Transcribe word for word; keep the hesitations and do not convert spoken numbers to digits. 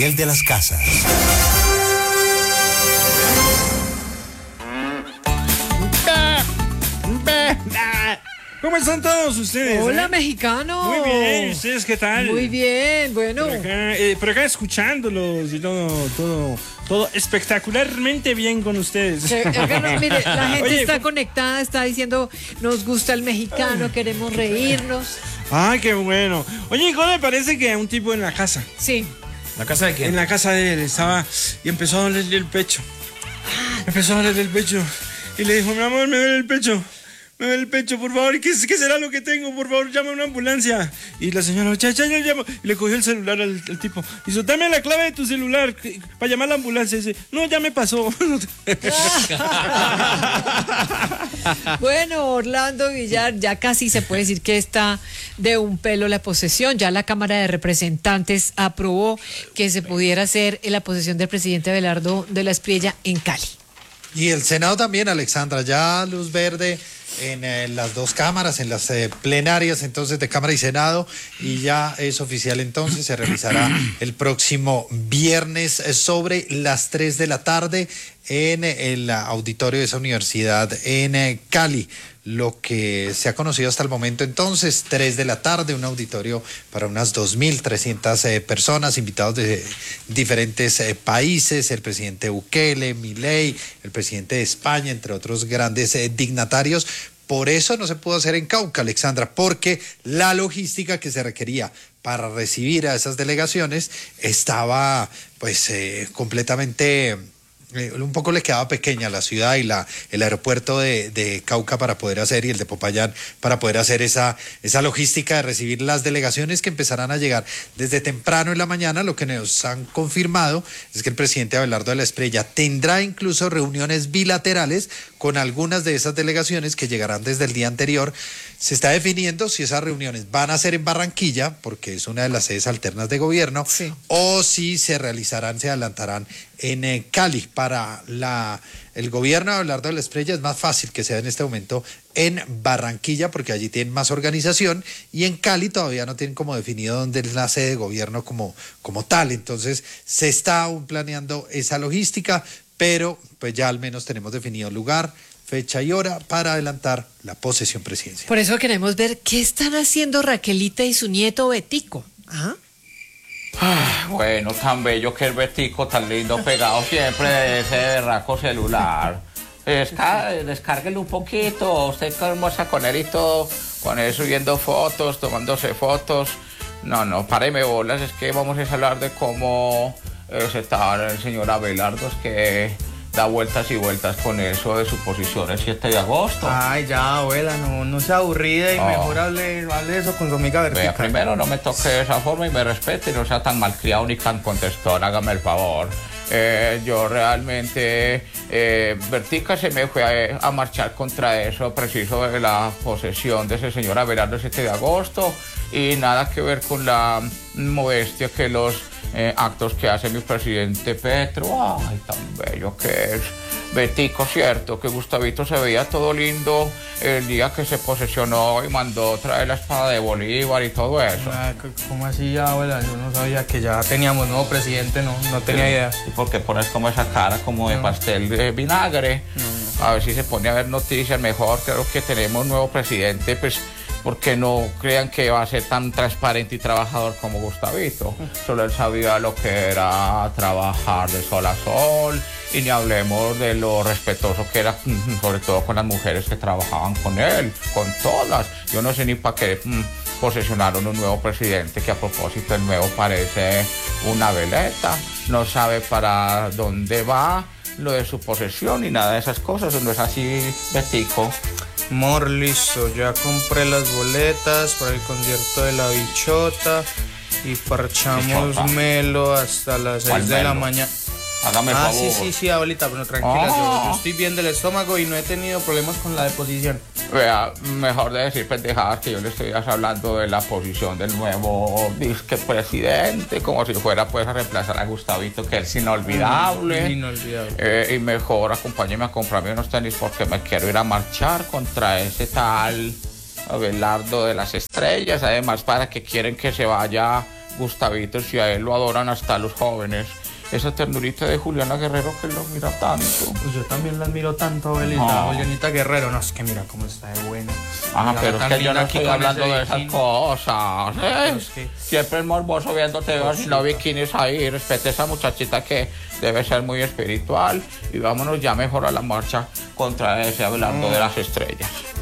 Gabriel de las Casas. ¿Cómo están todos ustedes? Hola, eh? mexicano. Muy bien, ¿ustedes qué tal? Muy bien, bueno. Por acá, eh, por acá escuchándolos y todo, todo, todo espectacularmente bien con ustedes. Que, acá no, mire, la gente Oye, está conectada, está diciendo, nos gusta el mexicano, queremos reírnos. Ay, qué bueno. Oye, ¿cómo me parece que un tipo en la casa? Sí. ¿La casa de quién? En la casa de él estaba y empezó a dolerle el pecho. Empezó a dolerle el pecho. Y le dijo, mi amor, me duele el pecho. Me duele el pecho, por favor. ¿Qué, ¿Qué será lo que tengo? Por favor, llama a una ambulancia. Y la señora, ya, ya, ya, llamo. Y le cogió el celular al, al tipo. Y dijo, dame la clave de tu celular para llamar a la ambulancia. Y dice, no, ya me pasó. Bueno, Orlando Villar, ya casi se puede decir que está de un pelo la posesión. Ya la Cámara de Representantes aprobó que se pudiera hacer en la posesión del presidente Abelardo de la Espriella en Cali. Y el Senado también, Alexandra, ya luz verde en eh, las dos cámaras, en las eh, plenarias entonces de Cámara y Senado, y ya es oficial entonces, se realizará el próximo viernes eh, sobre las tres de la tarde en eh, el auditorio de esa universidad en eh, Cali. Lo que se ha conocido hasta el momento entonces, tres de la tarde, un auditorio para unas dos mil trescientas eh, personas, invitados de diferentes eh, países, el presidente Bukele, Milei, el presidente de España, entre otros grandes eh, dignatarios. Por eso no se pudo hacer en Cauca, Alexandra, porque la logística que se requería para recibir a esas delegaciones estaba pues eh, completamente... Eh, un poco le quedaba pequeña la ciudad y la, el aeropuerto de, de Cauca para poder hacer, y el de Popayán para poder hacer esa, esa logística de recibir las delegaciones que empezarán a llegar desde temprano en la mañana. Lo que nos han confirmado es que el presidente Abelardo de la Espriella tendrá incluso reuniones bilaterales con algunas de esas delegaciones que llegarán desde el día anterior. Se está definiendo si esas reuniones van a ser en Barranquilla, porque es una de las sedes alternas de gobierno, sí, o si se realizarán, se adelantarán en eh, Cali. Para la, el gobierno de Abelardo de la Espriella es más fácil que sea en este momento en Barranquilla, porque allí tienen más organización, y en Cali todavía no tienen como definido dónde es la sede de gobierno como, como tal. Entonces se está aún planeando esa logística, pero pues ya al menos tenemos definido lugar, fecha y hora para adelantar la posesión presidencial. Por eso queremos ver qué están haciendo Raquelita y su nieto Betico. ¿Ah? Ah, bueno, tan bello que el Betico, tan lindo, pegado siempre de ese berraco celular. Desca descárguelo un poquito, usted almuerza con él y todo, con él subiendo fotos, tomándose fotos. No, no, páreme bolas, es que vamos a hablar de cómo eh, se está el señor Abelardo, es que da vueltas y vueltas con eso de su posición el siete de agosto. Ay, ya, abuela, no, no sea aburrida y no. Mejor hable, hable eso con su amiga Bertica. Vea, primero no me toque de esa forma y me respete y no sea tan malcriado ni tan contestón, hágame el favor. Eh, yo realmente, eh, Bertica se me fue a, a marchar contra eso preciso de la posesión de ese señor Abelardo el siete de agosto y nada que ver con la modestia que los eh, actos que hace mi presidente Petro. Ay, tan bello que es. Betico, cierto, que Gustavito se veía todo lindo el día que se posesionó y mandó traer la espada de Bolívar y todo eso. ¿Cómo así, abuela? Yo no sabía que ya teníamos nuevo presidente, no, no tenía sí. idea. ¿Y por qué pones como esa cara como de no. pastel de vinagre? No, no. A ver si se pone a ver noticias mejor. Creo que tenemos nuevo presidente, pues porque no crean que va a ser tan transparente y trabajador como Gustavito. Solo él sabía lo que era trabajar de sol a sol, y ni hablemos de lo respetuoso que era, sobre todo con las mujeres que trabajaban con él, con todas. Yo no sé ni para qué mm, posesionaron un nuevo presidente, que a propósito el nuevo parece una veleta, no sabe para dónde va lo de su posesión y nada de esas cosas. ¿No es así, Betico? Amor, listo, ya compré las boletas para el concierto de La Bichota y parchamos Bichota. Melo hasta las seis de la mañana. Hágame ah, favor. sí, sí, sí, abuelita, pero tranquila, oh. yo, yo estoy bien del estómago y no he tenido problemas con la deposición. Vea, mejor de decir pendejadas, que yo le estoy hablando de la posición del nuevo disque presidente, como si fuera pues a reemplazar a Gustavito, que es inolvidable. Mm, inolvidable. Eh, y mejor acompáñeme a comprarme unos tenis porque me quiero ir a marchar contra ese tal Abelardo de las Estrellas, además para que quieren que se vaya Gustavito, si a él lo adoran hasta los jóvenes. Esa ternurita de Juliana Guerrero que lo mira tanto. Pues yo también la admiro tanto, abuelita. No. Julianita Guerrero, no, es que mira cómo está de buena. Ah, Mira, pero es tan que yo linda no aquí estoy con hablando ese de esas bikini. cosas. ¿eh? es que- Siempre es morboso viéndote así los bikinis ahí. Respete a esa muchachita que debe ser muy espiritual. Y vámonos ya mejor a la marcha contra ese hablando de las estrellas.